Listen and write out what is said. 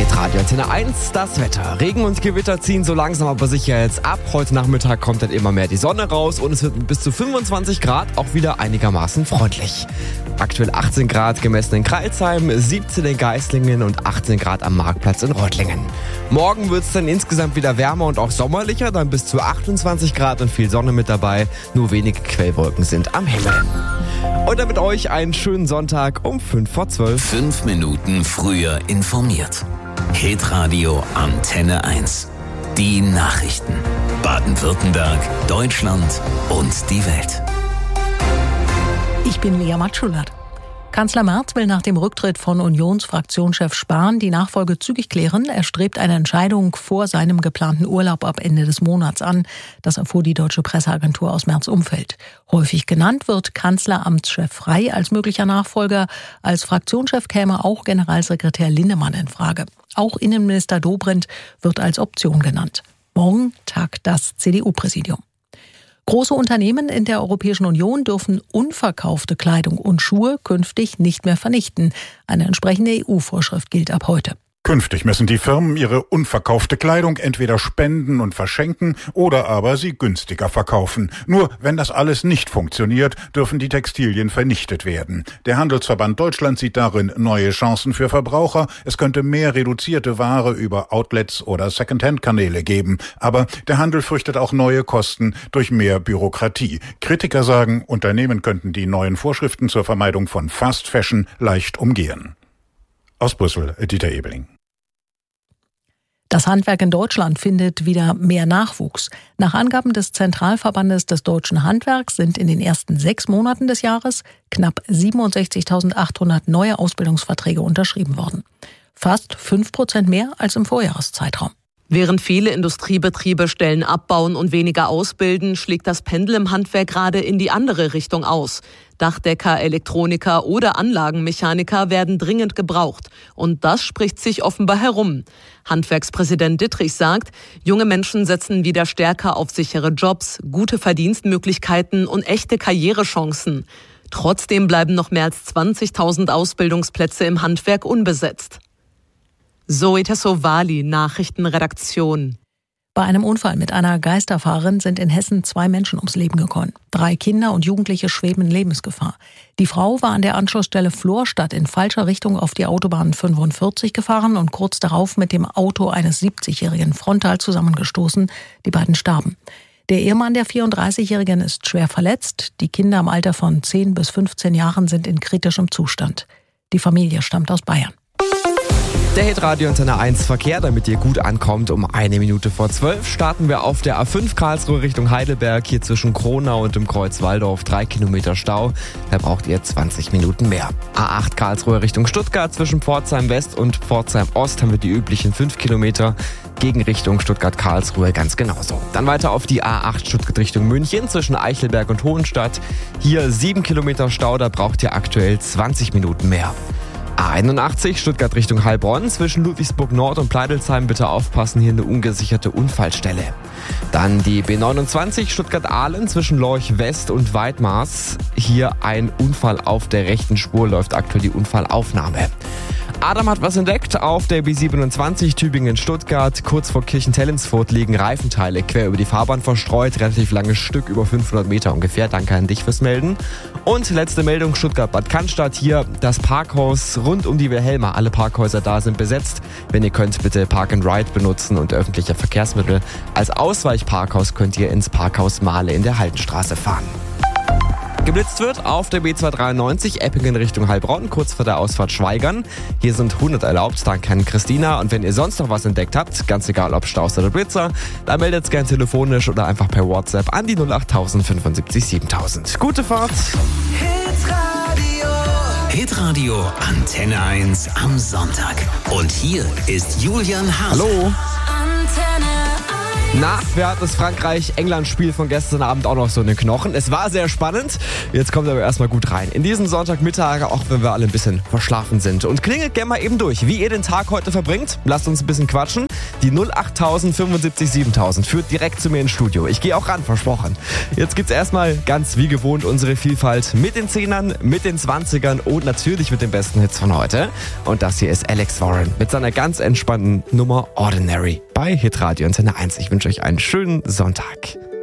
Hitradio Antenne 1, das Wetter. Regen und Gewitter ziehen so langsam aber sicher jetzt ab. Heute Nachmittag kommt dann immer mehr die Sonne raus und es wird mit bis zu 25 Grad auch wieder einigermaßen freundlich. Aktuell 18 Grad gemessen in Crailsheim, 17 in Geislingen und 18 Grad am Marktplatz in Reutlingen. Morgen wird es dann insgesamt wieder wärmer und auch sommerlicher, dann bis zu 28 Grad und viel Sonne mit dabei. Nur wenige Quellwolken sind am Himmel. Und dann mit euch einen schönen Sonntag um 5:12. 5 Minuten früher informiert. Hitradio Antenne 1. Die Nachrichten. Baden-Württemberg, Deutschland und die Welt. Ich bin Lea Matschulert. Kanzler Merz will nach dem Rücktritt von Unionsfraktionschef Spahn die Nachfolge zügig klären. Er strebt eine Entscheidung vor seinem geplanten Urlaub ab Ende des Monats an. Das erfuhr die deutsche Presseagentur aus Merz' Umfeld. Häufig genannt wird Kanzleramtschef Frey als möglicher Nachfolger. Als Fraktionschef käme auch Generalsekretär Linnemann in Frage. Auch Innenminister Dobrindt wird als Option genannt. Morgen tagt das CDU-Präsidium. Große Unternehmen in der Europäischen Union dürfen unverkaufte Kleidung und Schuhe künftig nicht mehr vernichten. Eine entsprechende EU-Vorschrift gilt ab heute. Künftig müssen die Firmen ihre unverkaufte Kleidung entweder spenden und verschenken oder aber sie günstiger verkaufen. Nur wenn das alles nicht funktioniert, dürfen die Textilien vernichtet werden. Der Handelsverband Deutschland sieht darin neue Chancen für Verbraucher. Es könnte mehr reduzierte Ware über Outlets oder Secondhand-Kanäle geben. Aber der Handel fürchtet auch neue Kosten durch mehr Bürokratie. Kritiker sagen, Unternehmen könnten die neuen Vorschriften zur Vermeidung von Fast Fashion leicht umgehen. Aus Brüssel, Dieter Ebeling. Das Handwerk in Deutschland findet wieder mehr Nachwuchs. Nach Angaben des Zentralverbandes des deutschen Handwerks sind in den ersten 6 Monaten des Jahres knapp 67.800 neue Ausbildungsverträge unterschrieben worden. Fast 5% mehr als im Vorjahreszeitraum. Während viele Industriebetriebe Stellen abbauen und weniger ausbilden, schlägt das Pendel im Handwerk gerade in die andere Richtung aus. Dachdecker, Elektroniker oder Anlagenmechaniker werden dringend gebraucht. Und das spricht sich offenbar herum. Handwerkspräsident Dittrich sagt, junge Menschen setzen wieder stärker auf sichere Jobs, gute Verdienstmöglichkeiten und echte Karrierechancen. Trotzdem bleiben noch mehr als 20.000 Ausbildungsplätze im Handwerk unbesetzt. Zoe Tassovali, Nachrichtenredaktion. Bei einem Unfall mit einer Geisterfahrerin sind in Hessen 2 Menschen ums Leben gekommen. 3 Kinder und Jugendliche schweben in Lebensgefahr. Die Frau war an der Anschlussstelle Florstadt in falscher Richtung auf die Autobahn 45 gefahren und kurz darauf mit dem Auto eines 70-Jährigen frontal zusammengestoßen. Die beiden starben. Der Ehemann der 34-Jährigen ist schwer verletzt. Die Kinder im Alter von 10 bis 15 Jahren sind in kritischem Zustand. Die Familie stammt aus Bayern. Der Hitradio Antenne 1 Verkehr, damit ihr gut ankommt. Um 1:12 starten wir auf der A5 Karlsruhe Richtung Heidelberg. Hier zwischen Kronau und dem Kreuz Walldorf 3 Kilometer Stau. Da braucht ihr 20 Minuten mehr. A8 Karlsruhe Richtung Stuttgart zwischen Pforzheim West und Pforzheim Ost haben wir die üblichen 5 Kilometer. Gegenrichtung Stuttgart-Karlsruhe ganz genauso. Dann weiter auf die A8 Stuttgart Richtung München zwischen Eichelberg und Hohenstadt. Hier 7 Kilometer Stau, da braucht ihr aktuell 20 Minuten mehr. A81 Stuttgart Richtung Heilbronn zwischen Ludwigsburg Nord und Pleidelsheim bitte aufpassen, hier eine ungesicherte Unfallstelle. Dann die B29 Stuttgart-Ahlen zwischen Lorch West und Weidmaß. Hier ein Unfall auf der rechten Spur, läuft aktuell die Unfallaufnahme. Adam hat was entdeckt. Auf der B27 Tübingen-Stuttgart, kurz vor Kirchentellensfurt, liegen Reifenteile quer über die Fahrbahn verstreut. Relativ langes Stück, über 500 Meter ungefähr. Danke an dich fürs Melden. Und letzte Meldung, Stuttgart-Bad Cannstatt. Hier das Parkhaus rund um die Wilhelma. Alle Parkhäuser da sind besetzt. Wenn ihr könnt, bitte Park and Ride benutzen und öffentliche Verkehrsmittel. Als Ausweichparkhaus könnt ihr ins Parkhaus Mahle in der Haldenstraße fahren. Geblitzt wird auf der B293 Eppingen Richtung Heilbronn, kurz vor der Ausfahrt Schweigern. Hier sind 100 erlaubt, danke an Christina. Und wenn ihr sonst noch was entdeckt habt, ganz egal ob Staus oder Blitzer, dann meldet es gerne telefonisch oder einfach per WhatsApp an die 08000 75 7000. Gute Fahrt! Hitradio Antenne 1 am Sonntag. Und hier ist Julian Hase. Hallo! Na, wer hat das Frankreich-England-Spiel von gestern Abend auch noch so in den Knochen? Es war sehr spannend. Jetzt kommt aber erstmal gut rein. In diesen Sonntagmittag, auch wenn wir alle ein bisschen verschlafen sind. Und klingelt gerne mal eben durch, wie ihr den Tag heute verbringt. Lasst uns ein bisschen quatschen. Die 08000 75 7000 führt direkt zu mir ins Studio. Ich gehe auch ran, versprochen. Jetzt gibt's erstmal ganz wie gewohnt unsere Vielfalt mit den 10ern, mit den 20ern und natürlich mit den besten Hits von heute. Und das hier ist Alex Warren mit seiner ganz entspannten Nummer Ordinary bei Hitradio Antenne 1. Ich wünsche euch einen schönen Sonntag.